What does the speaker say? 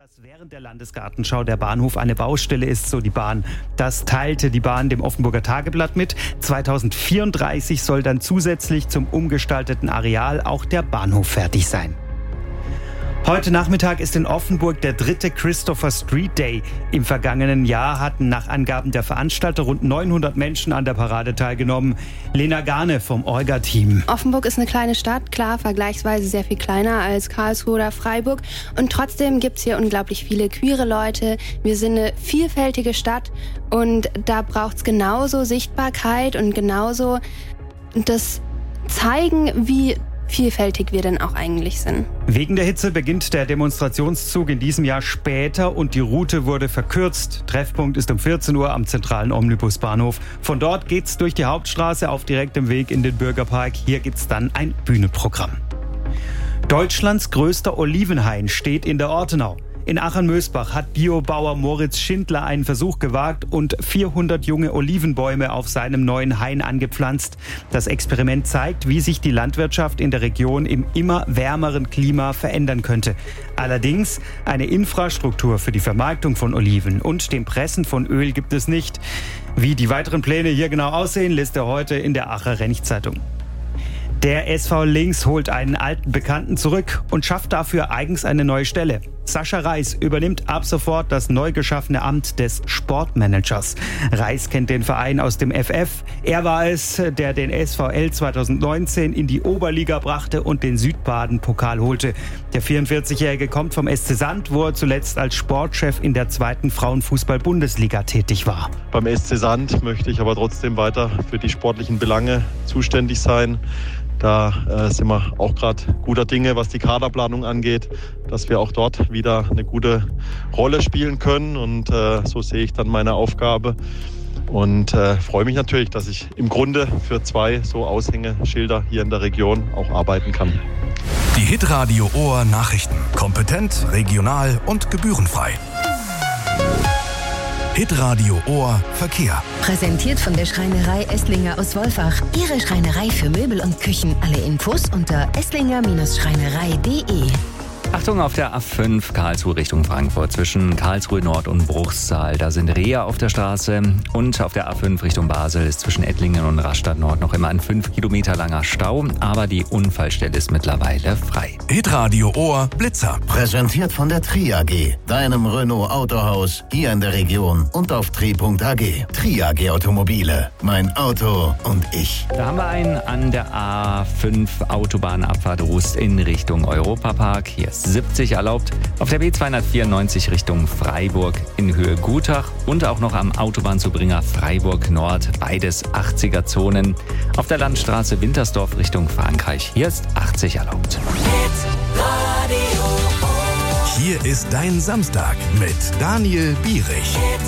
dass während der Landesgartenschau der Bahnhof eine Baustelle ist, so die Bahn. Das teilte die Bahn dem Offenburger Tageblatt mit. 2034 soll dann zusätzlich zum umgestalteten Areal auch der Bahnhof fertig sein. Heute Nachmittag ist in Offenburg der 3. Christopher Street Day. Im vergangenen Jahr hatten nach Angaben der Veranstalter rund 900 Menschen an der Parade teilgenommen. Lena Garne vom Orga-Team. Offenburg ist eine kleine Stadt, klar, vergleichsweise sehr viel kleiner als Karlsruhe oder Freiburg. Und trotzdem gibt es hier unglaublich viele queere Leute. Wir sind eine vielfältige Stadt und da braucht es genauso Sichtbarkeit und genauso das Zeigen, wie vielfältig wir denn auch eigentlich sind. Wegen der Hitze beginnt der Demonstrationszug in diesem Jahr später und die Route wurde verkürzt. Treffpunkt ist um 14 Uhr am zentralen Omnibusbahnhof. Von dort geht's durch die Hauptstraße auf direktem Weg in den Bürgerpark. Hier gibt's dann ein Bühnenprogramm. Deutschlands größter Olivenhain steht in der Ortenau. In Achern-Mösbach hat Biobauer Moritz Schindler einen Versuch gewagt und 400 junge Olivenbäume auf seinem neuen Hain angepflanzt. Das Experiment zeigt, wie sich die Landwirtschaft in der Region im immer wärmeren Klima verändern könnte. Allerdings eine Infrastruktur für die Vermarktung von Oliven und dem Pressen von Öl gibt es nicht. Wie die weiteren Pläne hier genau aussehen, liest er heute in der Acher Rench-Zeitung. Der SV Links holt einen alten Bekannten zurück und schafft dafür eigens eine neue Stelle. Sascha Reis übernimmt ab sofort das neu geschaffene Amt des Sportmanagers. Reis kennt den Verein aus dem FF. Er war es, der den SVL 2019 in die Oberliga brachte und den Südbaden-Pokal holte. Der 44-Jährige kommt vom SC Sand, wo er zuletzt als Sportchef in der 2. Frauenfußball-Bundesliga tätig war. Beim SC Sand möchte ich aber trotzdem weiter für die sportlichen Belange zuständig sein. Da sind wir auch gerade guter Dinge, was die Kaderplanung angeht, dass wir auch dort wieder eine gute Rolle spielen können. Und so sehe ich dann meine Aufgabe und freue mich natürlich, dass ich im Grunde für 2 so Aushängeschilder hier in der Region auch arbeiten kann. Die Hitradio Ohr Nachrichten. Kompetent, regional und gebührenfrei. Hitradio Ohr Verkehr. Präsentiert von der Schreinerei Esslinger aus Wolfach. Ihre Schreinerei für Möbel und Küchen. Alle Infos unter esslinger-schreinerei.de. Achtung auf der A5 Karlsruhe Richtung Frankfurt zwischen Karlsruhe Nord und Bruchsal. Da sind Reher auf der Straße und auf der A5 Richtung Basel ist zwischen Ettlingen und Rastatt Nord noch immer ein 5 Kilometer langer Stau, aber die Unfallstelle ist mittlerweile frei. Hitradio Ohr Blitzer. Präsentiert von der Tri AG, deinem Renault Autohaus hier in der Region und auf tri.ag. Tri AG Automobile, mein Auto und ich. Da haben wir einen an der A5 Autobahnabfahrt Rust in Richtung Europapark. Hier ist 70 erlaubt. Auf der B294 Richtung Freiburg in Höhe Gutach und auch noch am Autobahnzubringer Freiburg Nord. Beides 80er-Zonen. Auf der Landstraße Wintersdorf Richtung Frankreich. Hier ist 80 erlaubt. Hier ist dein Samstag mit Daniel Bierich.